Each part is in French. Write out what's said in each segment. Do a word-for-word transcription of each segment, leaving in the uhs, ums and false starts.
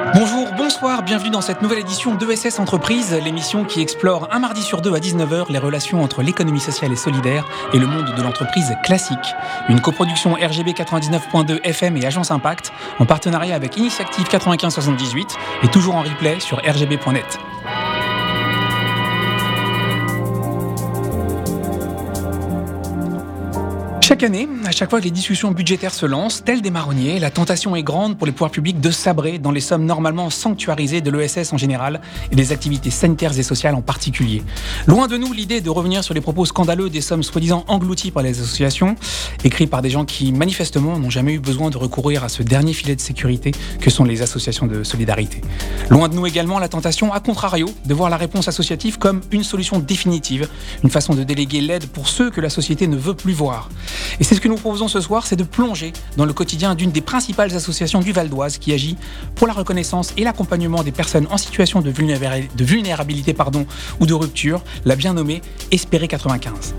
Bonjour, bonsoir, bienvenue dans cette nouvelle édition d'E S S Entreprise, l'émission qui explore un mardi sur deux à dix-neuf heures les relations entre l'économie sociale et solidaire et le monde de l'entreprise classique. Une coproduction R G B quatre-vingt-dix-neuf point deux F M et Agence Impact en partenariat avec Initiative quatre-vingt-quinze soixante-dix-huit et toujours en replay sur r g b point net. Chaque année, à chaque fois que les discussions budgétaires se lancent, tels des marronniers, la tentation est grande pour les pouvoirs publics de sabrer dans les sommes normalement sanctuarisées de l'E S S en général et des activités sanitaires et sociales en particulier. Loin de nous l'idée de revenir sur les propos scandaleux des sommes soi-disant englouties par les associations, écrits par des gens qui manifestement n'ont jamais eu besoin de recourir à ce dernier filet de sécurité que sont les associations de solidarité. Loin de nous également la tentation, à contrario, de voir la réponse associative comme une solution définitive, une façon de déléguer l'aide pour ceux que la société ne veut plus voir. Et c'est ce que nous proposons ce soir, c'est de plonger dans le quotidien d'une des principales associations du Val d'Oise qui agit pour la reconnaissance et l'accompagnement des personnes en situation de vulnérabilité, de vulnérabilité pardon, ou de rupture, la bien nommée Espérer quatre-vingt-quinze.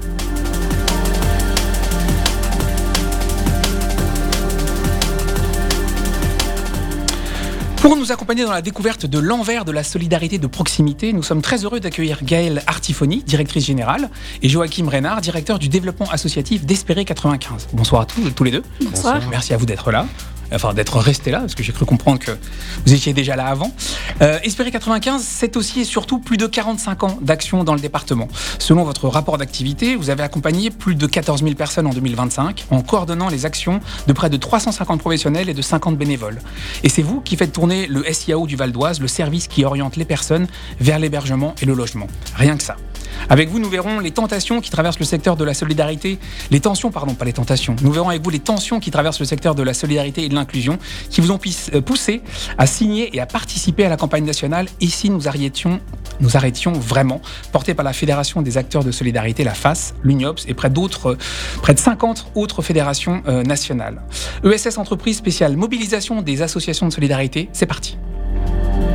Pour nous accompagner dans la découverte de l'envers de la solidarité de proximité, nous sommes très heureux d'accueillir Gaëlle Artifoni, directrice générale, et Joachim Reynard, directeur du développement associatif d'Espérer quatre-vingt-quinze. Bonsoir à tous, tous les deux. Bonsoir. Merci à vous d'être là. Enfin, d'être resté là, parce que j'ai cru comprendre que vous étiez déjà là avant. Euh, Espérer quatre-vingt-quinze, c'est aussi et surtout plus de quarante-cinq ans d'action dans le département. Selon votre rapport d'activité, vous avez accompagné plus de quatorze mille personnes en deux mille vingt-cinq, en coordonnant les actions de près de trois cent cinquante professionnels et de cinquante bénévoles. Et c'est vous qui faites tourner le S I A O du Val d'Oise, le service qui oriente les personnes vers l'hébergement et le logement. Rien que ça. Avec vous, nous verrons les tentations qui traversent le secteur de la solidarité, les tensions, pardon, pas les tentations. Nous verrons avec vous les tensions qui traversent le secteur de la solidarité et de l'inclusion, qui vous ont poussé à signer et à participer à la campagne nationale. Et si nous arrêtions, nous arrêtions vraiment, portée par la Fédération des acteurs de solidarité, la F A S, l'U N I O P S et près d'autres, près de cinquante autres fédérations euh, nationales. E S S Entreprise spéciale mobilisation des associations de solidarité, c'est parti.